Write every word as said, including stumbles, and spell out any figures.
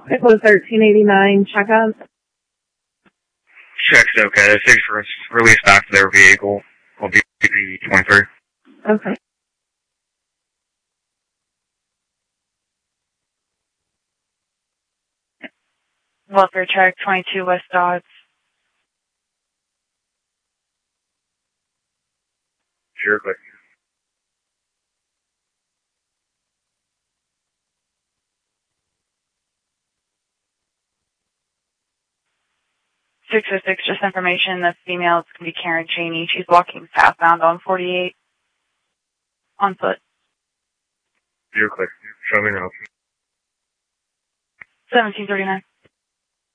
It was thirteen eighty-nine checkup. Check's okay. The six was released back to their vehicle. Will be twenty-three. Okay. Welfare check, twenty-two West Dodge. Sure, quick. six oh six, just information. The female is going to be Karen Cheney. She's walking southbound on forty-eight on foot. You're quick. Show me now. seventeen thirty-nine.